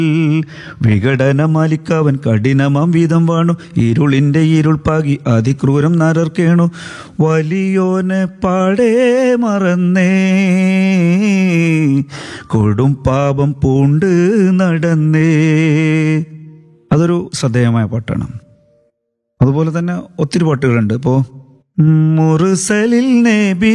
വിഘടനമാലിക്കവൻ കഠിനമാം വീതം വാണു ഇരുളിന്റെ ഇരുൾ പാകി അതിക്രൂരം നരർക്കേണു വലിയോനെ പാടേ മറന്നേ കൊടും പാപം പൂണ്ട് നടന്നേ. അതൊരു ശ്രദ്ധേയമായ പാട്ടാണ്. അതുപോലെ തന്നെ ഒത്തിരി പാട്ടുകളുണ്ട്. ഇപ്പോൾ മുറുസലിൽ നബി